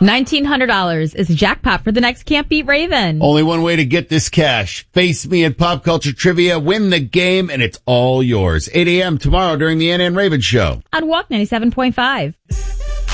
$1,900 is a jackpot for the next Can't Beat Raven. Only one way to get this cash. Face me at Pop Culture Trivia, win the game, and it's all yours. 8 a.m. tomorrow during the NN Raven Show. On Walk 97.5.